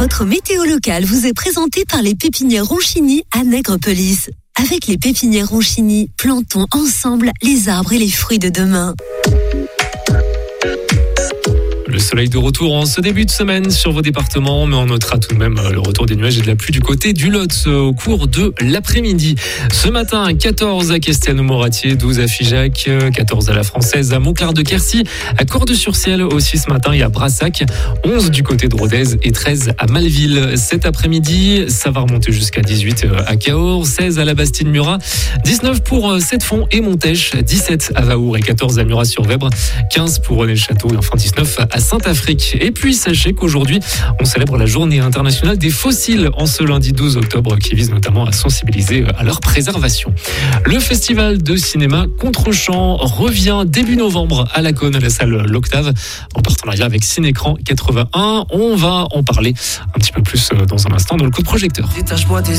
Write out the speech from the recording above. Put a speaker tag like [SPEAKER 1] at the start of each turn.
[SPEAKER 1] Votre météo locale vous est présentée par les pépinières Ronchini à Nègrepelisse. Avec les pépinières Ronchini, plantons ensemble les arbres et les fruits de demain.
[SPEAKER 2] Le soleil de retour en ce début de semaine sur vos départements, mais on notera tout de même le retour des nuages et de la pluie du côté du Lot au cours de l'après-midi. Ce matin, 14 à Castellane-Moratier, 12 à Figeac, 14 à la Française, à Montclar-de-Quercy, à Cordes-sur-Ciel aussi ce matin et à Brassac, 11 du côté de Rodez et 13 à Malville. Cet après-midi, ça va remonter jusqu'à 18 à Cahors, 16 à la Bastide-Murat, 19 pour Settefond et Montèche, 17 à Vaour et 14 à Murat-sur-Vèbre, 15 pour René-le-Château et enfin 19 à Saint-Afrique. Et puis sachez qu'aujourd'hui, on célèbre la journée internationale des fossiles en ce lundi 12 octobre qui vise notamment à sensibiliser à leur préservation. Le festival de cinéma Contre-champ revient début novembre à la Cône, à la salle L'Octave, en partenariat avec Cinécran 81. On va en parler un petit peu plus dans un instant dans le coup de projecteur.
[SPEAKER 3] Détache-moi tes